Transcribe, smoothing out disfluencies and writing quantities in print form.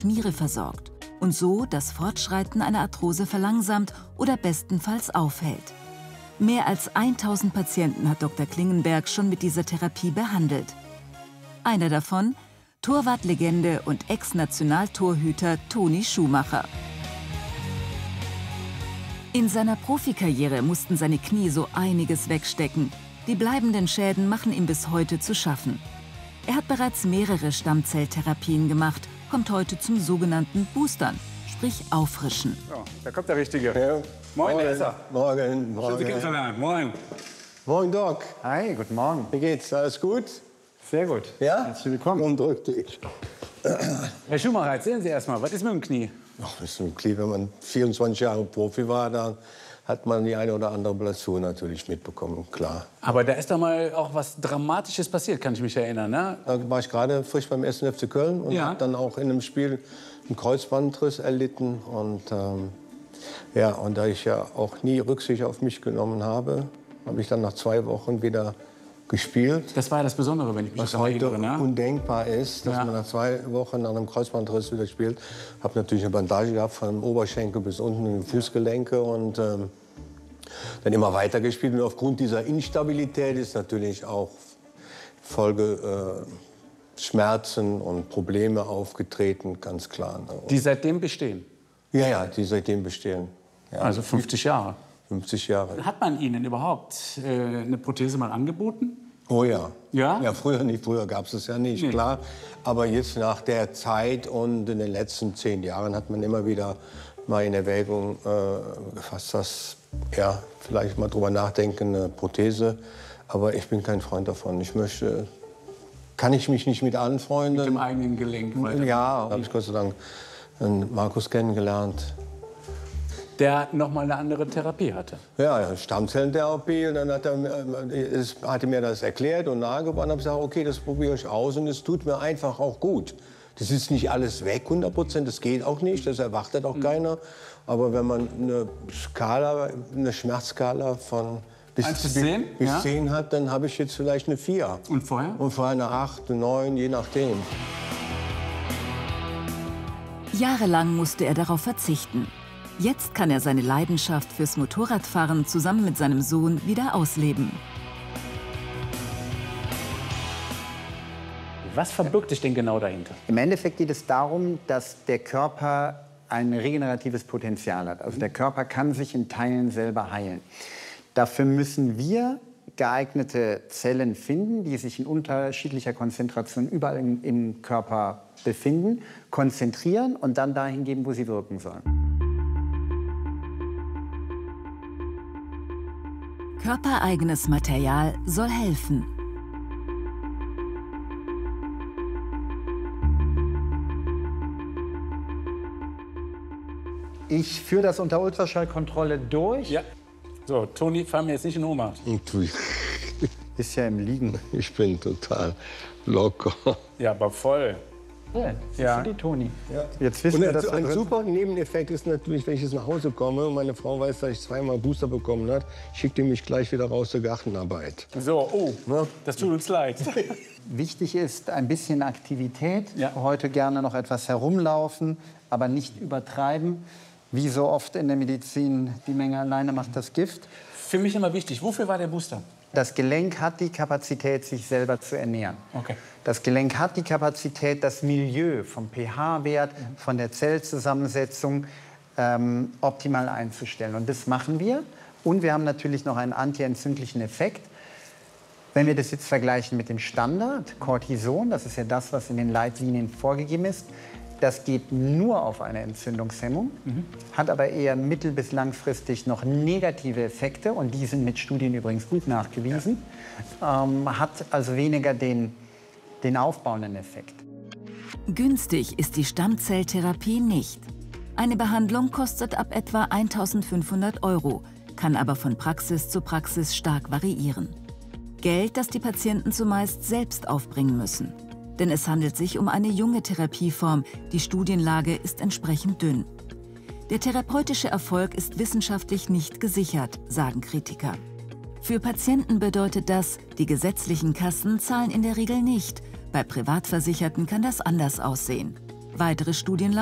Niere versorgt und so das Fortschreiten einer Arthrose verlangsamt oder bestenfalls aufhält. Mehr als 1000 Patienten hat Dr. Klingenberg schon mit dieser Therapie behandelt. Einer davon, Torwartlegende und Ex-Nationaltorhüter Toni Schumacher. In seiner Profikarriere mussten seine Knie so einiges wegstecken. Die bleibenden Schäden machen ihm bis heute zu schaffen. Er hat bereits mehrere Stammzelltherapien gemacht, kommt heute zum sogenannten Boostern, sprich Auffrischen. So, da kommt der Richtige. Ja. Moin, Herr Esser. Morgen. Schön, Sie kennenzulernen. Moin. Moin, Doc. Hi, guten Morgen. Wie geht's? Alles gut? Sehr gut. Ja? Herzlich willkommen. Und drück dich. Herr Schumacher, erzählen Sie erst mal, was ist mit dem Knie? Ach, das ist ein Knie, wenn man 24 Jahre Profi war, dann hat man die eine oder andere Blessur natürlich mitbekommen, klar. Aber da ist doch mal auch was Dramatisches passiert, kann ich mich erinnern, ne? Da war ich gerade frisch beim 1. FC Köln und Ja. habe dann auch in einem Spiel einen Kreuzbandriss erlitten. Und, ja, und da ich ja auch nie Rücksicht auf mich genommen habe, habe ich dann nach 2 Wochen wieder gespielt. Das war ja das Besondere, wenn ich mich Was daran heute erinnere, ne? undenkbar ist, dass Ja. man nach 2 Wochen nach einem Kreuzbandriss wieder spielt. Ich habe natürlich eine Bandage gehabt von Oberschenkel bis unten in die Fußgelenke und dann immer weiter gespielt. Und aufgrund dieser Instabilität ist natürlich auch Folge Schmerzen und Probleme aufgetreten, ganz klar. Die seitdem bestehen, Ja, die seitdem bestehen. Ja, also 50 Jahre. 50 Jahre. Hat man Ihnen überhaupt eine Prothese mal angeboten? Oh ja. Ja? Ja, früher nicht. Früher gab es das ja nicht, Nee. klar. Aber jetzt nach der Zeit und in den letzten 10 Jahren hat man immer wieder mal in Erwägung gefasst, dass ja, vielleicht mal drüber nachdenken, eine Prothese. Aber ich bin kein Freund davon. Kann ich mich nicht mit anfreunden. Mit dem eigenen Gelenk. weiter. Ja, habe ich Gott sei Dank einen Markus kennengelernt. Der noch mal eine andere Therapie hatte. Ja, Stammzellentherapie. Und dann hat er mir das erklärt und nahegebracht. Und habe gesagt, okay, das probiere ich aus und es tut mir einfach auch gut. Das ist nicht alles weg, 100%, das geht auch nicht, das erwartet auch keiner. Aber wenn man eine Schmerzskala von 1 bis 10? bis Ja. 10 hat, dann habe ich jetzt vielleicht eine 4. Und vorher? Und vorher eine 8, eine 9, je nachdem. Jahrelang musste er darauf verzichten. Jetzt kann er seine Leidenschaft fürs Motorradfahren zusammen mit seinem Sohn wieder ausleben. Was verbirgt sich denn genau dahinter? Im Endeffekt geht es darum, dass der Körper ein regeneratives Potenzial hat. Also der Körper kann sich in Teilen selber heilen. Dafür müssen wir geeignete Zellen finden, die sich in unterschiedlicher Konzentration überall im Körper befinden, konzentrieren und dann dahin geben, wo sie wirken sollen. Körpereigenes Material soll helfen. Ich führe das unter Ultraschallkontrolle durch. Ja. So, Toni, fahren wir jetzt nicht in Ohnmacht. Ist ja im Liegen. Ich bin total locker. Ja, aber voll. Ja. Die Toni. Ja. Jetzt wissen Und wir, dass ein super Nebeneffekt ist natürlich, wenn ich jetzt nach Hause komme und meine Frau weiß, dass ich 2-mal Booster bekommen habe, schickt die mich gleich wieder raus zur Gartenarbeit. So, oh, Ja. das tut uns leid. wichtig ist ein bisschen Aktivität. Ja. Heute gerne noch etwas herumlaufen, aber nicht übertreiben. Wie so oft in der Medizin, die Menge alleine macht das Gift. Für mich immer wichtig, wofür war der Booster? Das Gelenk hat die Kapazität, sich selber zu ernähren. Okay. Das Gelenk hat die Kapazität, das Milieu vom pH-Wert, von der Zellzusammensetzung optimal einzustellen. Und das machen wir. Und wir haben natürlich noch einen antientzündlichen Effekt. Wenn wir das jetzt vergleichen mit dem Standard, Cortison, das ist ja das, was in den Leitlinien vorgegeben ist, das geht nur auf eine Entzündungshemmung, hat aber eher mittel- bis langfristig noch negative Effekte und die sind mit Studien übrigens gut nachgewiesen, hat also weniger den aufbauenden Effekt. Günstig ist die Stammzelltherapie nicht. Eine Behandlung kostet ab etwa 1.500 €, kann aber von Praxis zu Praxis stark variieren. Geld, das die Patienten zumeist selbst aufbringen müssen. Denn es handelt sich um eine junge Therapieform, die Studienlage ist entsprechend dünn. Der therapeutische Erfolg ist wissenschaftlich nicht gesichert, sagen Kritiker. Für Patienten bedeutet das, die gesetzlichen Kassen zahlen in der Regel nicht. Bei Privatversicherten kann das anders aussehen. Weitere Studien